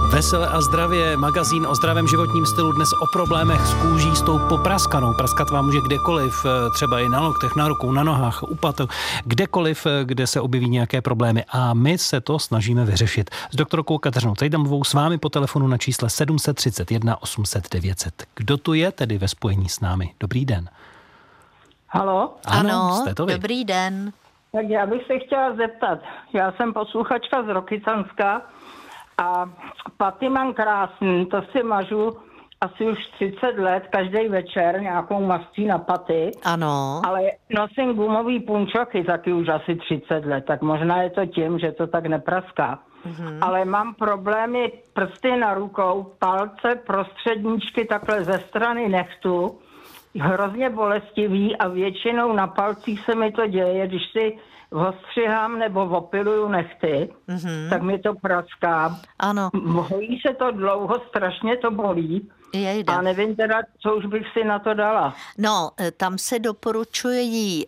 Veselé a zdravě, magazín o zdravém životním stylu, dnes o problémech s kůží, s tou popraskanou. Praskat vám může kdekoliv, třeba i na noktech, na rukou, na nohách, u patu, kdekoliv, kde se objeví nějaké problémy. A my se to snažíme vyřešit. S doktorkou Kateřinou Cejdamovou s vámi po telefonu na čísle 731 800 900. Kdo tu je tedy ve spojení s námi? Dobrý den. Halo? Ano, jste to vy. dobrý den. Tak já bych se chtěla zeptat. Já jsem posluchačka z Rokycanska a paty mám krásný, to si mažu asi už 30 let, každý večer nějakou mastí na paty. Ano. Ale nosím gumový punčoky taky už asi 30 let, tak možná je to tím, že to tak nepraská. Ale mám problémy prsty na rukou, palce, prostředníčky takhle ze strany nechtu, hrozně bolestivý a většinou na palcích se mi to děje, když si ostřihám nebo opiluju nechty, tak mi to praská. Ano. Hojí se to dlouho, strašně to bolí. Jejda. A nevím teda, co už bych si na to dala. No, tam se doporučují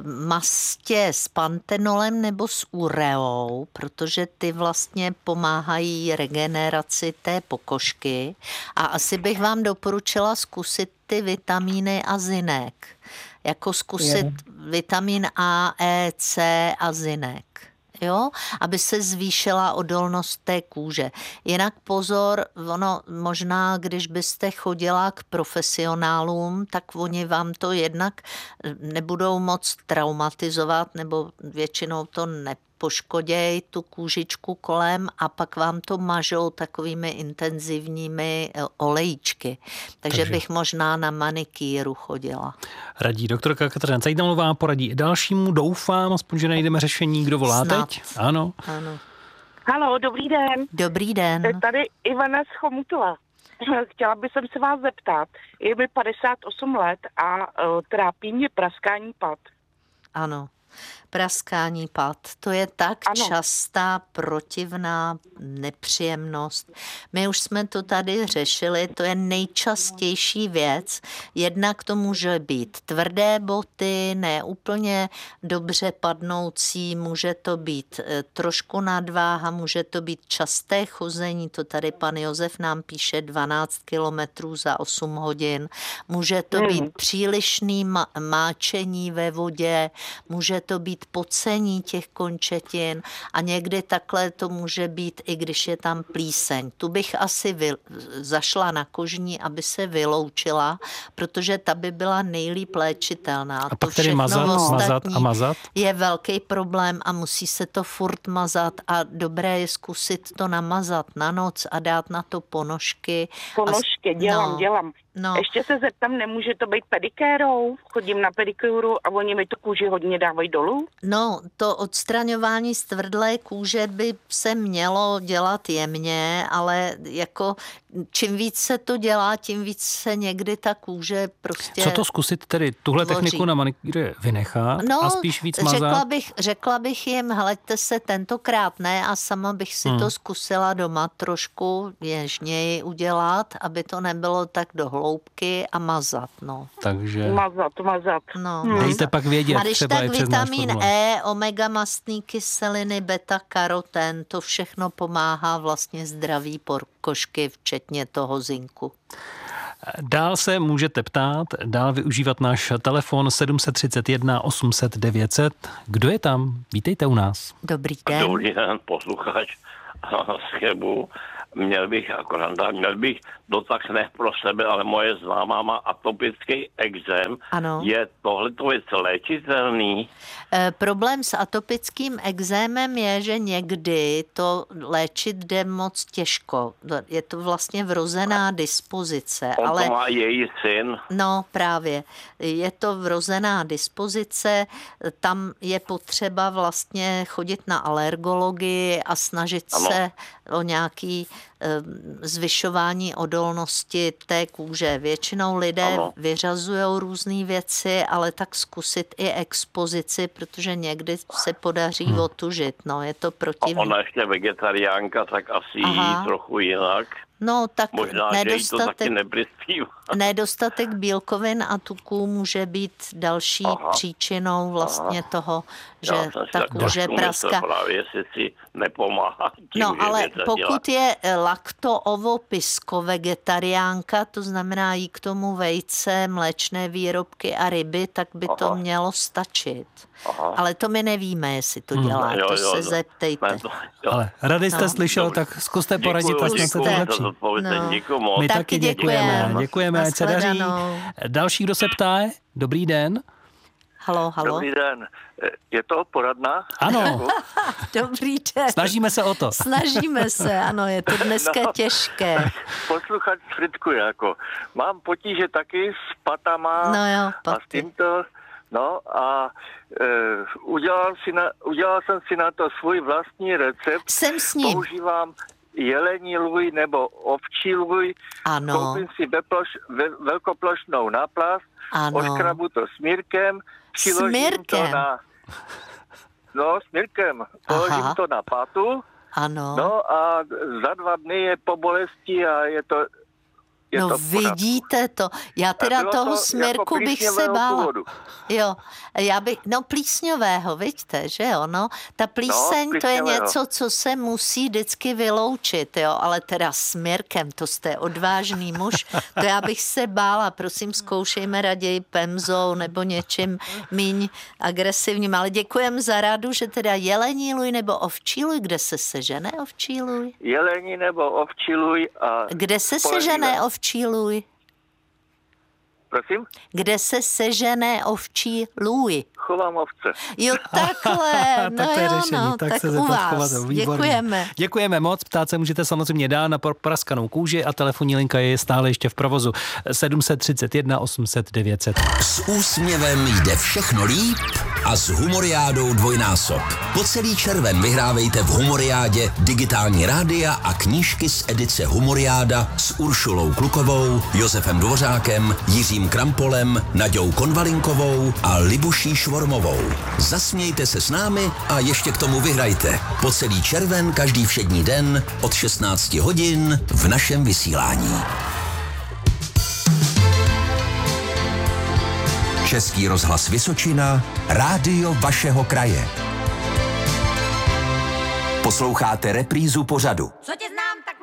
mastě s pantenolem nebo s ureou, protože ty vlastně pomáhají regeneraci té pokožky. A asi bych vám doporučila zkusit ty vitamíny a zinek. Jako zkusit vitamin A, E, C a zinek. Jo, aby se zvýšila odolnost té kůže. Jinak pozor, ono možná, když byste chodila k profesionálům, tak oni vám to jednak nebudou moc traumatizovat, nebo většinou to nepoškodějí tu kůžičku kolem a pak vám to mažou takovými intenzivními olejíčky. Takže bych možná na manikýru chodila. Radí doktorka Kateřina Cejdamová, poradí i dalšímu. Doufám, aspoň, že najdeme řešení. Kdo volá Snad. teď? Ano. Ano. Haló, dobrý den. Dobrý den. Tady Ivana z Chomutova. Chtěla bych se vás zeptat. Je mi 58 let a trápí mě praskání pat. Ano. Praskání pat. To je tak Ano. častá, protivná nepříjemnost. My už jsme to tady řešili, to je nejčastější věc. Jednak to může být tvrdé boty, ne úplně dobře padnoucí, může to být trošku nadváha, může to být časté chození, to tady pan Josef nám píše 12 kilometrů za 8 hodin. Může to být přílišný máčení ve vodě, může to být pocení těch končetin a někdy takhle to může být, i když je tam plíseň. Tu bych asi zašla na kožní, aby se vyloučila, protože ta by byla nejlíp léčitelná. A pak tedy mazat a mazat? Je velký problém a musí se to furt mazat a dobré je zkusit to namazat na noc a dát na to ponožky. Ponožky, dělám. No. Ještě se zeptám, nemůže to být pedikérou? Chodím na pedikúru a oni mi tu kůži hodně dávají dolů? No, to odstraňování stvrdlé kůže by se mělo dělat jemně, ale jako čím víc se to dělá, tím víc se někdy ta kůže prostě Co to zkusit tedy tuhle tvoří. techniku na manikýře vynechat a spíš víc mazat? Řekla bych jim, hleďte se tentokrát ne a sama bych si to zkusila doma trošku něžněji udělat, aby to nebylo tak do hloubky a mazat, no. Takže Mazat. No. dejte pak vědět A když třeba tak i přes náš vitamin formulár. E, omega mastné kyseliny, beta karoten, to všechno pomáhá vlastně zdraví pokožky, včetně toho zinku. Dál se můžete ptát, dál využívat náš telefon 731 800 900. Kdo je tam? Vítejte u nás. Dobrý den. Dobrý den, posluchač z Chebu. Měl bych dotaz ne pro sebe, ale moje známá má atopický ekzém. Ano. Je tohleto věc léčitelný? Problém s atopickým ekzémem je, že někdy to léčit jde moc těžko. Je to vlastně vrozená dispozice. On ale to má její syn. No právě, je to vrozená dispozice, tam je potřeba vlastně chodit na alergologii a snažit se o nějaký zvyšování odolnosti té kůže. Většinou lidé vyřazují různé věci, ale tak zkusit i expozici, protože někdy se podaří otužit. No, je to protivné. Ona ještě vegetariánka, tak asi jí trochu jinak. No tak Možná, že jí to taky neprispívá. nedostatek bílkovin a tuků může být další příčinou vlastně toho, že ta kůže praská. Právě si nepomáhá tím, no ale pokud je lakto-ovo-pisko-vegetariánka, to znamená jí k tomu vejce, mléčné výrobky a ryby, tak by to mělo stačit. Ale to my nevíme, jestli to dělá, to se zeptejte. Ale rady jste slyšel, tak zkuste poradit a snad se to lepší. My taky děkujeme, ať se daří. Další, kdo se ptá, dobrý den. Halo. Dobrý den. Je to poradna? Ano. Dobrý den. Snažíme se o to. Snažíme se, ano, je to dneska těžké. Posluchač fritkuje, jako. Mám potíže taky s patama a s tímto. No a udělal jsem si na to svůj vlastní recept. Jsem s ním. Používám jelení lůj nebo ovčí lůj. Ano. Koupím si velkoplošnou náplast, oškrabu to smírkem, přiložím to na... No, smírkem. Položím to na patu. Ano. No a za 2 dny je po bolesti a je to... No vidíte to. Já teda toho smírku bych se bála. Jo, plísňového, vidíte, že jo, no. Ta plíseň to je něco, co se musí vždycky vyloučit, jo, ale teda smírkem, to jste odvážný muž, to já bych se bála, prosím, zkoušejme raději pemzou nebo něčím míň agresivním, ale děkujem za radu, že teda jelení lůj nebo ovčí lůj, kde se sežene ovčí lůj? Jelení nebo ovčí lůj a... Kde se sežene ovčí lůj? Prosím? Kde se sežené ovčí lůj? Chovám ovce. Jo, takhle. Tak to je řešení, tak se u vás. Děkujeme. Děkujeme moc, ptát se můžete samozřejmě dál na praskanou kůži a telefonní linka je stále ještě v provozu 731 800 900. S úsměvem jde všechno líp a s Humoriádou dvojnásob. Po celý červen vyhrávejte v Humoriádě digitální rádia a knížky z edice Humoriáda s Uršulou Klukovou, Josefem Dvořákem, Jiřím Krampolem, Naďou Konvalinkovou a Libuší Švormovou. Zasmějte se s námi a ještě k tomu vyhrajte. Po celý červen každý všední den od 16 hodin v našem vysílání. Český rozhlas Vysočina, rádio vašeho kraje. Posloucháte reprízu pořadu.